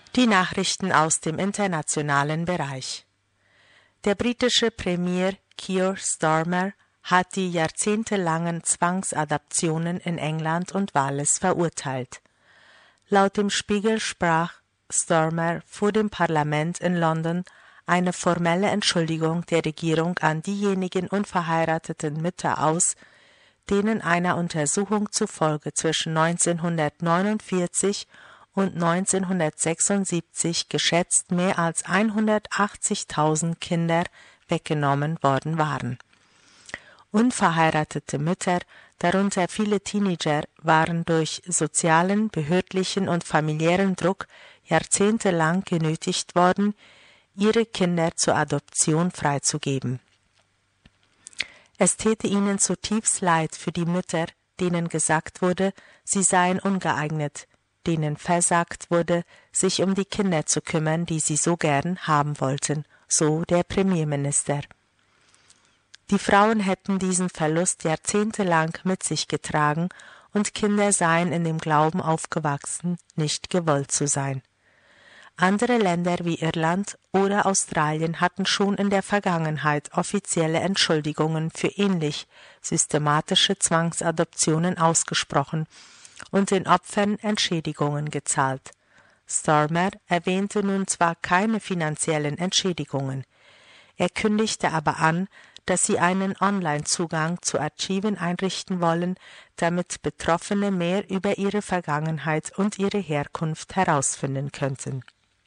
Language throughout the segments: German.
Die Nachrichten aus dem internationalen Bereich. Der britische Premier Keir Starmer hat die jahrzehntelangen Zwangsadoptionen in England und Wales verurteilt. Laut dem Spiegel sprach Starmer vor dem Parlament in London eine formelle Entschuldigung der Regierung an diejenigen unverheirateten Mütter aus, denen einer Untersuchung zufolge zwischen 1949 und 1976 geschätzt mehr als 180.000 Kinder weggenommen worden waren. Unverheiratete Mütter, darunter viele Teenager, waren durch sozialen, behördlichen und familiären Druck jahrzehntelang genötigt worden, ihre Kinder zur Adoption freizugeben. Es täte ihnen zutiefst leid für die Mütter, denen gesagt wurde, sie seien ungeeignet, denen versagt wurde, sich um die Kinder zu kümmern, die sie so gern haben wollten, so der Premierminister. Die Frauen hätten diesen Verlust jahrzehntelang mit sich getragen und Kinder seien in dem Glauben aufgewachsen, nicht gewollt zu sein. Andere Länder wie Irland oder Australien hatten schon in der Vergangenheit offizielle Entschuldigungen für ähnlich systematische Zwangsadoptionen ausgesprochen und den Opfern Entschädigungen gezahlt. Starmer erwähnte nun zwar keine finanziellen Entschädigungen, er kündigte aber an, dass sie einen Online-Zugang zu Archiven einrichten wollen, damit Betroffene mehr über ihre Vergangenheit und ihre Herkunft herausfinden könnten.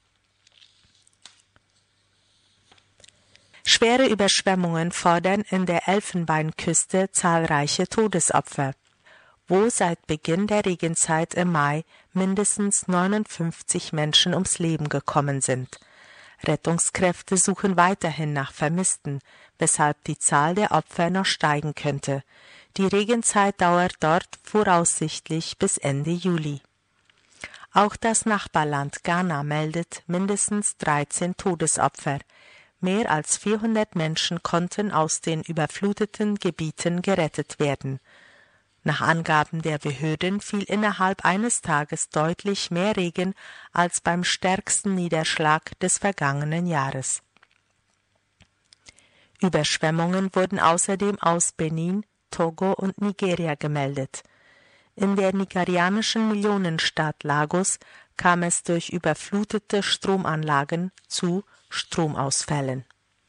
Schwere Überschwemmungen fordern in der Elfenbeinküste zahlreiche Todesopfer, wo seit Beginn der Regenzeit im Mai mindestens 59 Menschen ums Leben gekommen sind. Rettungskräfte suchen weiterhin nach Vermissten, weshalb die Zahl der Opfer noch steigen könnte. Die Regenzeit dauert dort voraussichtlich bis Ende Juli. Auch das Nachbarland Ghana meldet mindestens 13 Todesopfer. Mehr als 400 Menschen konnten aus den überfluteten Gebieten gerettet werden. Nach Angaben der Behörden fiel innerhalb eines Tages deutlich mehr Regen als beim stärksten Niederschlag des vergangenen Jahres. Überschwemmungen wurden außerdem aus Benin, Togo und Nigeria gemeldet. In der nigerianischen Millionenstadt Lagos kam es durch überflutete Stromanlagen zu Stromausfällen.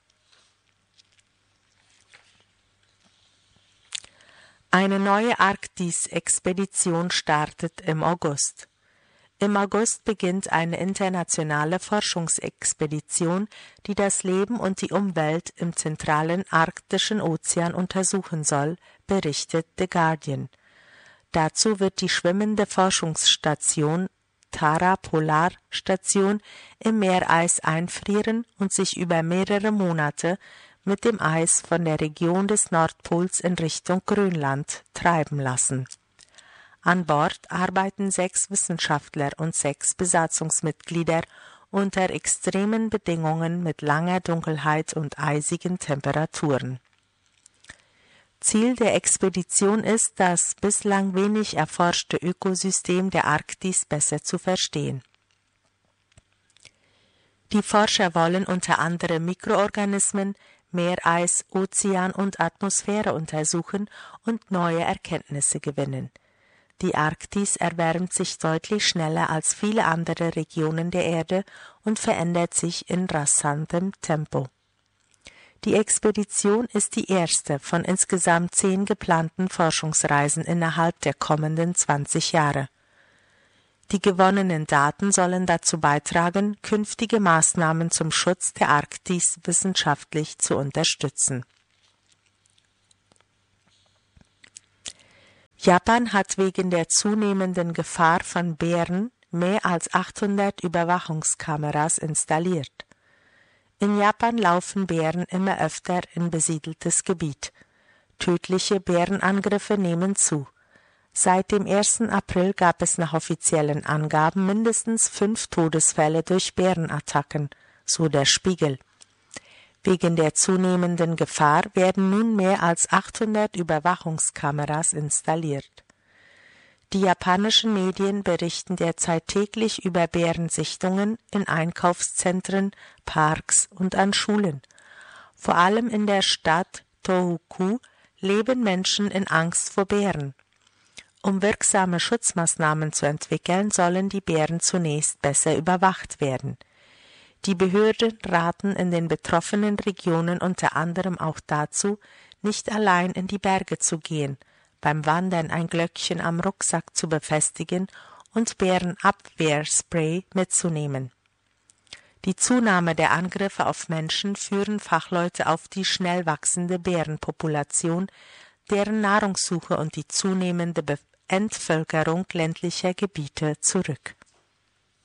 Eine neue Arktis-Expedition startet im August. Im August beginnt eine internationale Forschungsexpedition, die das Leben und die Umwelt im zentralen arktischen Ozean untersuchen soll, berichtet The Guardian. Dazu wird die schwimmende Forschungsstation Tara Polarstation im Meereis einfrieren und sich über mehrere Monate mit dem Eis von der Region des Nordpols in Richtung Grönland treiben lassen. An Bord arbeiten 6 Wissenschaftler und 6 Besatzungsmitglieder unter extremen Bedingungen mit langer Dunkelheit und eisigen Temperaturen. Ziel der Expedition ist, das bislang wenig erforschte Ökosystem der Arktis besser zu verstehen. Die Forscher wollen unter anderem Mikroorganismen, Meereis, Ozean und Atmosphäre untersuchen und neue Erkenntnisse gewinnen. Die Arktis erwärmt sich deutlich schneller als viele andere Regionen der Erde und verändert sich in rasantem Tempo. Die Expedition ist die erste von insgesamt 10 geplanten Forschungsreisen innerhalb der kommenden 20 Jahre. Die gewonnenen Daten sollen dazu beitragen, künftige Maßnahmen zum Schutz der Arktis wissenschaftlich zu unterstützen. Japan hat wegen der zunehmenden Gefahr von Bären mehr als 800 Überwachungskameras installiert. In Japan laufen Bären immer öfter in besiedeltes Gebiet. Tödliche Bärenangriffe nehmen zu. Seit dem 1. April gab es nach offiziellen Angaben mindestens 5 Todesfälle durch Bärenattacken, so der Spiegel. Wegen der zunehmenden Gefahr werden nun mehr als 800 Überwachungskameras installiert. Die japanischen Medien berichten derzeit täglich über Bärensichtungen in Einkaufszentren, Parks und an Schulen. Vor allem in der Stadt Tohoku leben Menschen in Angst vor Bären. Um wirksame Schutzmaßnahmen zu entwickeln, sollen die Bären zunächst besser überwacht werden. Die Behörden raten in den betroffenen Regionen unter anderem auch dazu, nicht allein in die Berge zu gehen, beim Wandern ein Glöckchen am Rucksack zu befestigen und Bärenabwehrspray mitzunehmen. Die Zunahme der Angriffe auf Menschen führen Fachleute auf die schnell wachsende Bärenpopulation, deren Nahrungssuche und die zunehmende Entvölkerung ländlicher Gebiete zurück.